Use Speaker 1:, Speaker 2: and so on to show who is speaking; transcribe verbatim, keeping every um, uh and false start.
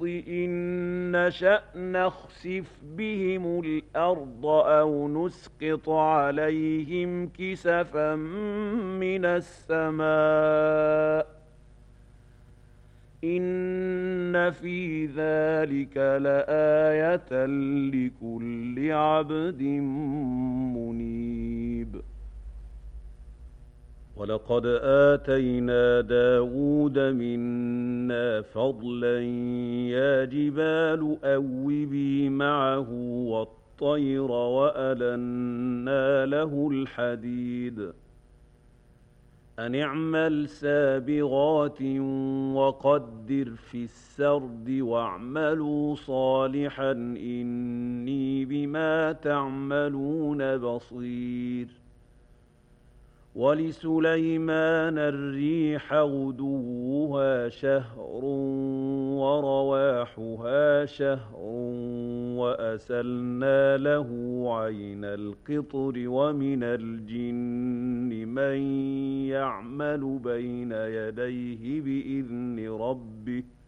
Speaker 1: إِن نَّشَأْ نَخْسِفْ بِهِمُ الْأَرْضَ أَوْ نُسْقِطْ عَلَيْهِمْ كِسَفًا مِّنَ السَّمَاءِ ۚ إِنَّ فِي ذَٰلِكَ لَآيَةً لِّكُلِّ عَبْدٍ مُّنِيبٍ. وَلَقَدْ آتَيْنَا دَاوُودَ مِنَّا فَضْلًا ۖ يَا جِبَالُ أَوِّبِي مَعَهُ وَالطَّيْرَ وَأَلَنَّا لَهُ الْحَدِيدَ أَنِ اعْمَلْ سَابِغَاتٍ وَقَدِّرْ فِي السَّرْدِ وَاعْمَلُوا صَالِحًا ۖ إِنِّي بِمَا تَعْمَلُونَ بَصِيرٌ. وَلِسُلَيْمَانَ الرِّيحَ غُدُوُّهَا شَهْرٌ وَرَوَاحُهَا شَهْرٌ وَأَسَلْنَا لَهُ عَيْنَ الْقِطْرِ ۖ وَمِنَ الْجِنِّ مَن يَعْمَلُ بَيْنَ يَدَيْهِ بِإِذْنِ رَبِّهِ